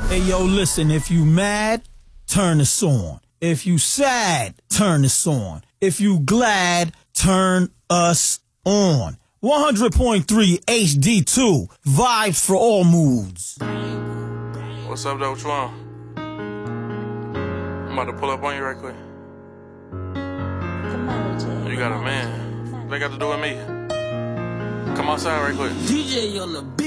Hey, yo, listen, if you mad, turn this on. If you sad, turn this on. If you glad, turn us on. 100.3 HD2, vibes for all moods. What's up, though? What you want? I'm about to pull up on you right quick. Come on, Jay. You got a man. What they got to do with me? Come outside right quick. DJ on the beat.